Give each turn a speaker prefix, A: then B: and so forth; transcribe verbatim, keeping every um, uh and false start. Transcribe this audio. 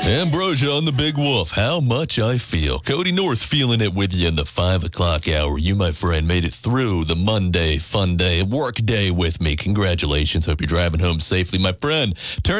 A: Ambrosia on the Big Wolf. How much I feel. Cody North feeling it with you in the five o'clock hour. You, my friend, made it through the Monday fun day, work day with me. Congratulations. Hope you're driving home safely, my friend. Turn